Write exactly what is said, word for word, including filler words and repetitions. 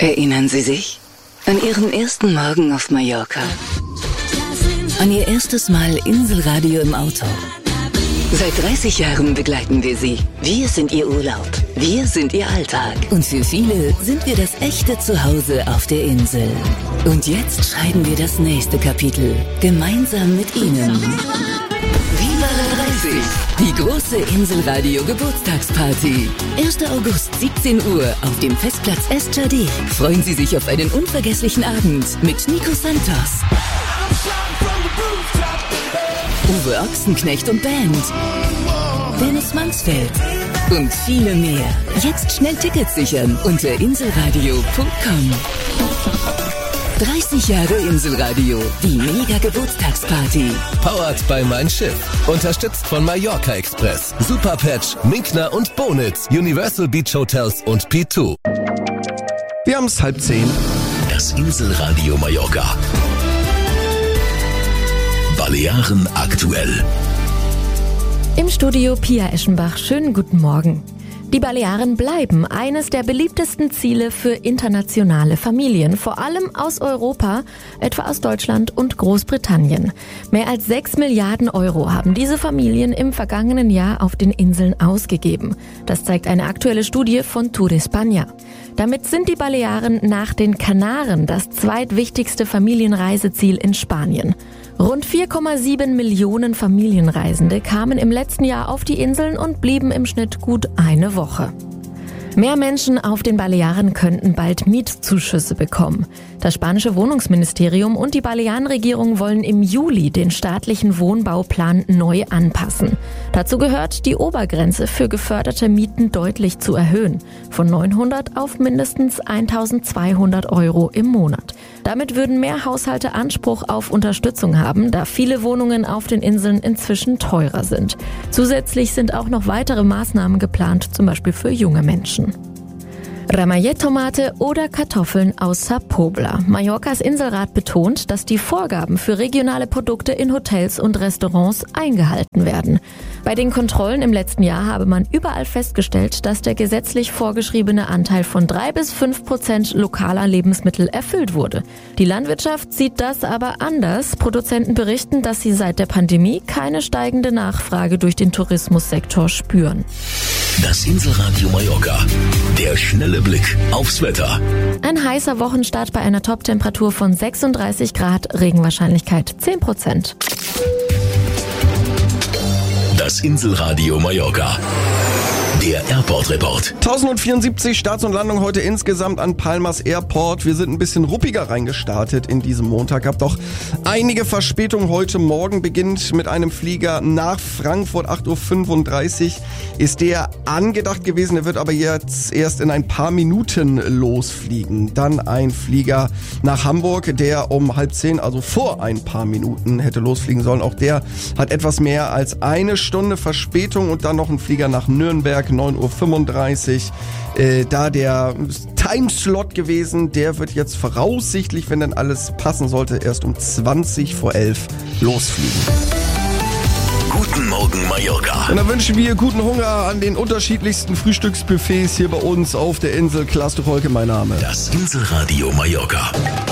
Erinnern Sie sich an Ihren ersten Morgen auf Mallorca? An Ihr erstes Mal Inselradio im Auto? Seit dreißig Jahren begleiten wir Sie. Wir sind Ihr Urlaub. Wir sind Ihr Alltag. Und für viele sind wir das echte Zuhause auf der Insel. Und jetzt schreiben wir das nächste Kapitel. Gemeinsam mit Ihnen. Viva la dreißig! Die große Inselradio-Geburtstagsparty. erster August, siebzehn Uhr auf dem Festplatz Estjardé. Freuen Sie sich auf einen unvergesslichen Abend mit Nico Santos, Uwe Ochsenknecht und Band, Dennis Mansfeld und viele mehr. Jetzt schnell Tickets sichern unter inselradio punkt com. dreißig Jahre Inselradio, die Mega-Geburtstagsparty. Powered by Mein Schiff. Unterstützt von Mallorca Express, Superpatch, Minkner und Bonitz, Universal Beach Hotels und P zwei. Wir haben es halb zehn. Das Inselradio Mallorca. Balearen aktuell. Im Studio Pia Eschenbach. Schönen guten Morgen. Die Balearen bleiben eines der beliebtesten Ziele für internationale Familien, vor allem aus Europa, etwa aus Deutschland und Großbritannien. Mehr als sechs Milliarden Euro haben diese Familien im vergangenen Jahr auf den Inseln ausgegeben. Das zeigt eine aktuelle Studie von Tour España. Damit sind die Balearen nach den Kanaren das zweitwichtigste Familienreiseziel in Spanien. Rund vier Komma sieben Millionen Familienreisende kamen im letzten Jahr auf die Inseln und blieben im Schnitt gut eine Woche. Mehr Menschen auf den Balearen könnten bald Mietzuschüsse bekommen. Das spanische Wohnungsministerium und die Balearenregierung wollen im Juli den staatlichen Wohnbauplan neu anpassen. Dazu gehört, die Obergrenze für geförderte Mieten deutlich zu erhöhen, von neunhundert auf mindestens eintausendzweihundert Euro im Monat. Damit würden mehr Haushalte Anspruch auf Unterstützung haben, da viele Wohnungen auf den Inseln inzwischen teurer sind. Zusätzlich sind auch noch weitere Maßnahmen geplant, zum Beispiel für junge Menschen. Ramallet-Tomate oder Kartoffeln aus Sa Pobla. Mallorcas Inselrat betont, dass die Vorgaben für regionale Produkte in Hotels und Restaurants eingehalten werden. Bei den Kontrollen im letzten Jahr habe man überall festgestellt, dass der gesetzlich vorgeschriebene Anteil von drei bis fünf Prozent lokaler Lebensmittel erfüllt wurde. Die Landwirtschaft sieht das aber anders. Produzenten berichten, dass sie seit der Pandemie keine steigende Nachfrage durch den Tourismussektor spüren. Das Inselradio Mallorca. Der schnelle Blick aufs Wetter. Ein heißer Wochenstart bei einer Toptemperatur von sechsunddreißig Grad, Regenwahrscheinlichkeit zehn Prozent. Das Inselradio Mallorca. Der Airport Report. tausendvierundsiebzig Starts und Landungen heute insgesamt an Palmas Airport. Wir sind ein bisschen ruppiger reingestartet in diesem Montag. Habt doch einige Verspätungen heute Morgen. Beginnt mit einem Flieger nach Frankfurt. acht Uhr fünfunddreißig ist der angedacht gewesen. Der wird aber jetzt erst in ein paar Minuten losfliegen. Dann ein Flieger nach Hamburg, der um halb zehn, also vor ein paar Minuten hätte losfliegen sollen. Auch der hat etwas mehr als eine Stunde Verspätung. Und dann noch ein Flieger nach Nürnberg. neun Uhr fünfunddreißig, äh, da der Timeslot gewesen, der wird jetzt voraussichtlich, wenn dann alles passen sollte, erst um zwanzig vor elf losfliegen. Guten Morgen Mallorca. Und dann wünschen wir guten Hunger an den unterschiedlichsten Frühstücksbuffets hier bei uns auf der Insel. Klaas Tucholke, mein Name. Das Inselradio Mallorca.